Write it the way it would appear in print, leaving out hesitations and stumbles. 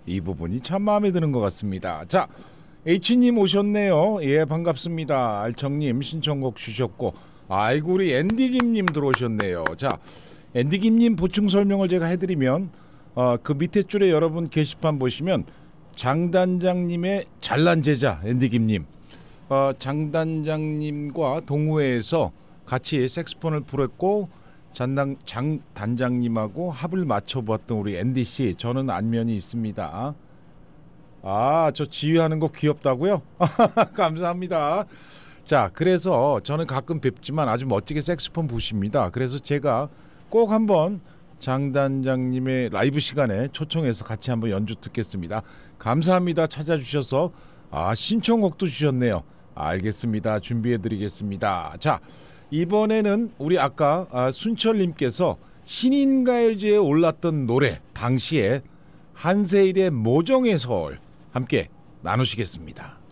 이 부분이 참 마음에 드는 것 같습니다. 자, H님 오셨네요. 예, 반갑습니다. 알청님 신청곡 주셨고, 아이고 우리 앤디김님 들어오셨네요. 자, 앤디김님 보충 설명을 제가 해드리면 그 밑에 줄에 여러분 게시판 보시면 장단장님의 잘난 제자 앤디김님, 장단장님과 동호회에서 같이 색스폰을 불었고 장단장님하고 합을 맞춰보았던 우리 앤디씨, 저는 안면이 있습니다. 저 지휘하는 거 귀엽다고요? 감사합니다. 자, 그래서 저는 가끔 뵙지만 아주 멋지게 색스폰 부십니다. 그래서 제가 꼭 한번 장단장님의 라이브 시간에 초청해서 같이 한번 연주 듣겠습니다. 감사합니다. 찾아주셔서. 신청곡도 주셨네요. 알겠습니다. 준비해드리겠습니다. 자, 이번에는 우리 아까 순철님께서 신인가요제에 올랐던 노래 당시에 한세일의 모정의 서울 함께 나누시겠습니다.